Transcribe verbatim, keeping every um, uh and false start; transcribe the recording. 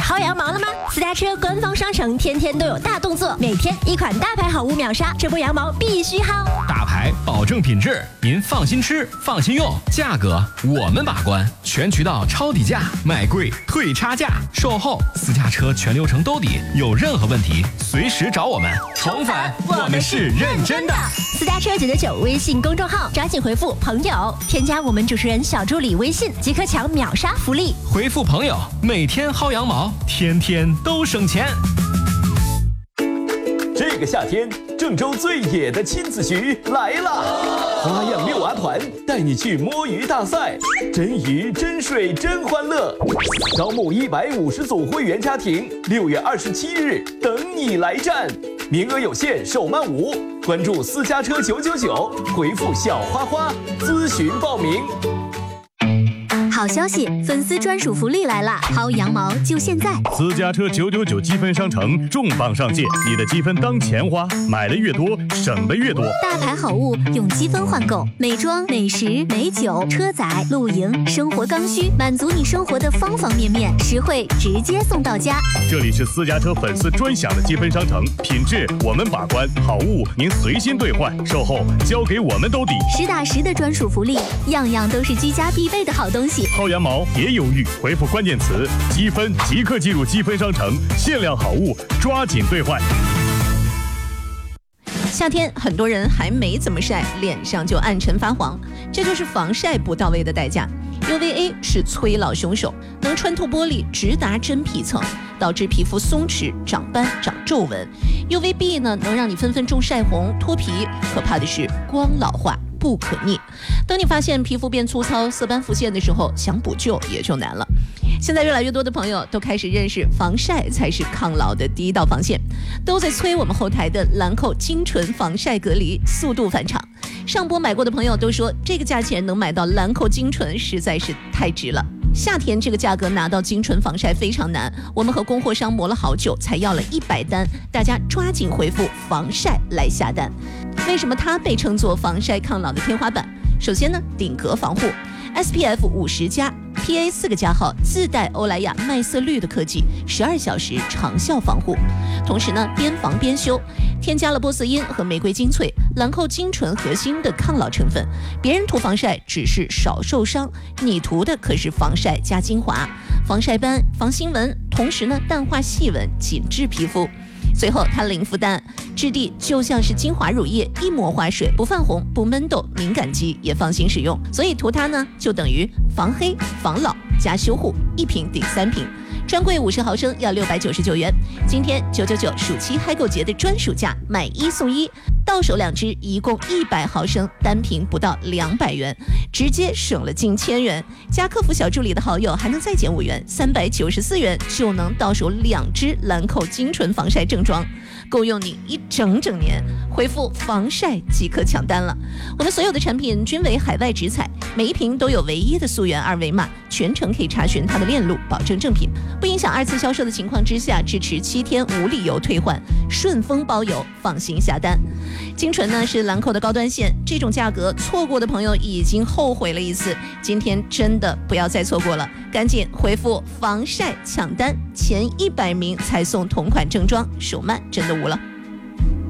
薅羊毛了吗？私家车官方商城天天都有大动作，每天一款大牌好物秒杀，这波羊毛必须薅。 大牌保证品质，您放心吃，放心用，价格我们把关，全渠道抄底价，买贵退差价，售后私家车全流程兜底，有任何问题随时找我们。重返，我们是认真的。 私家车九九九微信公众号，抓紧回复朋友，添加我们主持人小助理微信，即可抢秒杀福利。 回复朋友，每天薅羊毛，天天都省钱。 这个夏天，郑州最野的亲子局来了！花样遛娃团带你去摸鱼大赛，真鱼真水真欢乐。招募一百五十组会员家庭，六月二十七日等你来战，名额有限，手慢无。关注私家车九九九，回复小花花咨询报名。 好消息，粉丝专属福利来啦！薅羊毛就现在！ 私家车九九九积分商城重磅上线，你的积分当钱花，买的越多，省的越多。 大牌好物用积分换购，美妆、美食、美酒、车载、露营、生活刚需，满足你生活的方方面面，实惠直接送到家。 这里是私家车粉丝专享的积分商城，品质我们把关，好物您随心兑换，售后交给我们兜底。 实打实的专属福利，样样都是居家必备的好东西。 薅羊毛别犹豫，回复关键词积分即刻进入积分商城，限量好物抓紧兑换。 夏天很多人还没怎么晒，脸上就暗沉发黄，这就是防晒不到位的代价。U V A 是催老凶手，能穿透玻璃直达真皮层，导致皮肤松弛、长斑、长皱纹。U V B 呢，能让你纷纷中晒红、脱皮，可怕的是光老化不可逆。等你发现皮肤变粗糙、色斑浮现的时候，想补救也就难了。现在越来越多的朋友都开始认识防晒才是抗老的第一道防线，都在催我们后台的兰蔻精纯防晒隔离速度返场。上播买过的朋友都说，这个价钱能买到兰蔻精纯实在是太值了。夏天这个价格拿到精纯防晒非常难，我们和供货商磨了好久才要了一百单，大家抓紧回复防晒来下单。为什么它被称作防晒抗老的天花板？首先呢，顶格防护 S P F 五十加 P A 四个加号，自带欧莱雅麦色绿的科技，十二小时长效防护。同时呢，边防边修，添加了玻色因和玫瑰精粹、兰蔻精纯核心的抗老成分。别人涂防晒只是少受伤，你涂的可是防晒加精华，防晒斑、防新纹，同时呢淡化细纹，紧致皮肤。最后它零负担，质地就像是精华乳液，一抹化水，不泛红，不闷痘，敏感肌也放心使用。所以涂它呢，就等于防黑、防老加修护，一瓶顶三瓶。专柜五十毫升要六百九十九元，今天九九九暑期嗨购节的专属价，买一送一，到手两支，一共一百毫升，单瓶不到两百元，直接省了近千元。加客服小助理的好友还能再减五元，三百九十四元就能到手两支兰蔻精纯防晒正装，够用你一整整年。回复防晒即可抢单了。我们所有的产品均为海外直采，每一瓶都有唯一的溯源二维码，全程可以查询它的链路，保证正品，不影响二次销售的情况之下，支持七天无理由退换，顺丰包邮，放心下单。精纯呢是兰蔻的高端线，这种价格错过的朋友已经后悔了一次，今天真的不要再错过了，赶紧回复防晒抢单，前一百名才送同款正装，手慢真的无了。